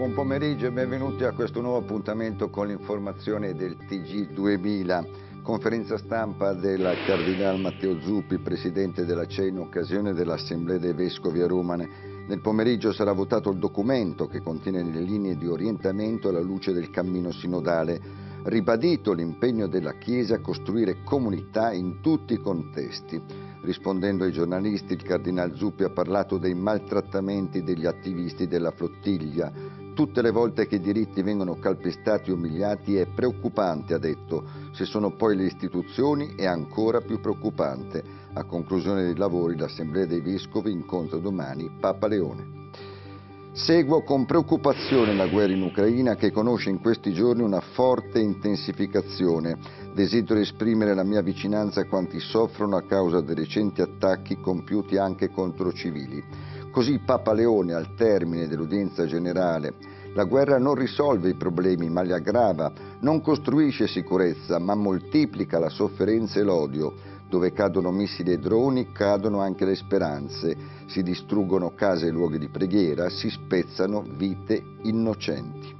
Buon pomeriggio e benvenuti a questo nuovo appuntamento con l'informazione del TG 2000. Conferenza stampa del Cardinal Matteo Zuppi, Presidente della CEI, in occasione dell'Assemblea dei Vescovi a Roma. Nel pomeriggio sarà votato il documento che contiene le linee di orientamento alla luce del cammino sinodale. Ribadito l'impegno della Chiesa a costruire comunità in tutti i contesti. Rispondendo ai giornalisti, il Cardinal Zuppi ha parlato dei maltrattamenti degli attivisti della flottiglia. Tutte le volte che i diritti vengono calpestati e umiliati è preoccupante, ha detto. Se sono poi le istituzioni è ancora più preoccupante. A conclusione dei lavori l'Assemblea dei Vescovi incontra domani Papa Leone. Seguo con preoccupazione la guerra in Ucraina che conosce in questi giorni una forte intensificazione. Desidero esprimere la mia vicinanza a quanti soffrono a causa dei recenti attacchi compiuti anche contro civili. Così Papa Leone, al termine dell'udienza generale: la guerra non risolve i problemi ma li aggrava, non costruisce sicurezza ma moltiplica la sofferenza e l'odio. Dove cadono missili e droni cadono anche le speranze, si distruggono case e luoghi di preghiera, si spezzano vite innocenti.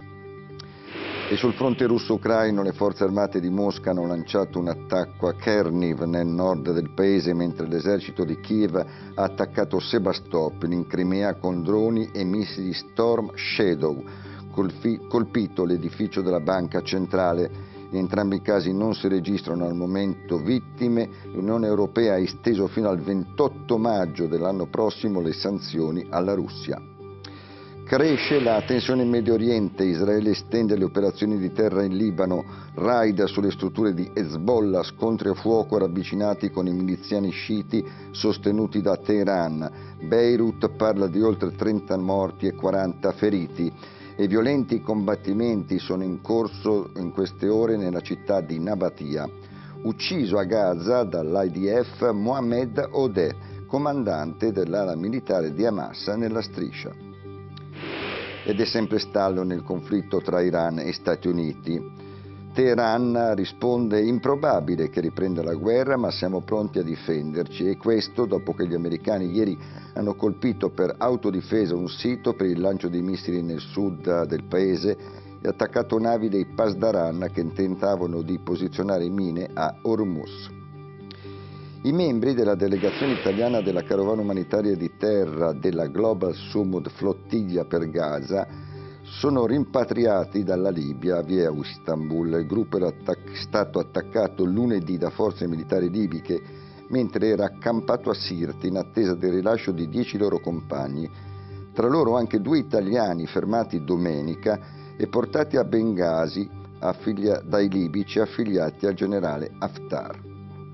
E sul fronte russo-ucraino le forze armate di Mosca hanno lanciato un attacco a Cherniv nel nord del paese, mentre l'esercito di Kiev ha attaccato Sebastopol in Crimea con droni e missili Storm Shadow, colpito l'edificio della banca centrale. In entrambi i casi non si registrano al momento vittime. L'Unione Europea ha esteso fino al 28 maggio dell'anno prossimo le sanzioni alla Russia. Cresce la tensione in Medio Oriente, Israele estende le operazioni di terra in Libano, raid sulle strutture di Hezbollah, scontri a fuoco ravvicinati con i miliziani sciiti sostenuti da Teheran. Beirut parla di oltre 30 morti e 40 feriti. E violenti combattimenti sono in corso in queste ore nella città di Nabatia. Ucciso a Gaza dall'IDF Mohamed Odeh, comandante dell'ala militare di Hamas nella striscia. Ed è sempre stallo nel conflitto tra Iran e Stati Uniti. Teheran risponde: improbabile che riprenda la guerra, ma siamo pronti a difenderci, e questo dopo che gli americani ieri hanno colpito per autodifesa un sito per il lancio di missili nel sud del paese e attaccato navi dei Pasdaran che tentavano di posizionare mine a Hormuz. I membri della delegazione italiana della carovana umanitaria di terra della Global Summit Flottiglia per Gaza sono rimpatriati dalla Libia via Istanbul. Il gruppo era stato attaccato lunedì da forze militari libiche mentre era accampato a Sirte in attesa del rilascio di 10 loro compagni, tra loro anche 2 italiani fermati domenica e portati a Bengasi dai libici affiliati al generale Haftar.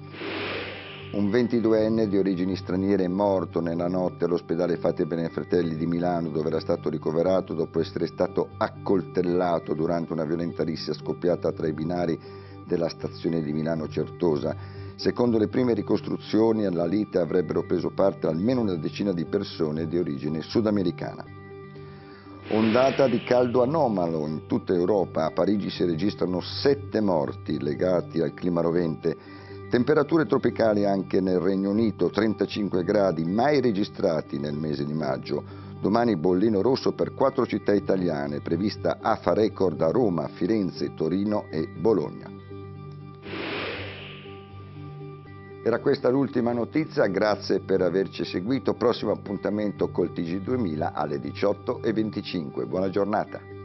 Un 22enne di origini straniere è morto nella notte all'ospedale Fate Benefratelli di Milano, dove era stato ricoverato dopo essere stato accoltellato durante una violenta rissa scoppiata tra i binari della stazione di Milano Certosa. Secondo le prime ricostruzioni, alla lite avrebbero preso parte almeno una decina di persone di origine sudamericana. Ondata di caldo anomalo in tutta Europa. A Parigi si registrano 7 morti legati al clima rovente. Temperature tropicali anche nel Regno Unito, 35 gradi, mai registrati nel mese di maggio. Domani bollino rosso per 4 città italiane, prevista AFA record a Roma, Firenze, Torino e Bologna. Era questa l'ultima notizia, grazie per averci seguito. Prossimo appuntamento col TG 2000 alle 18:25. Buona giornata.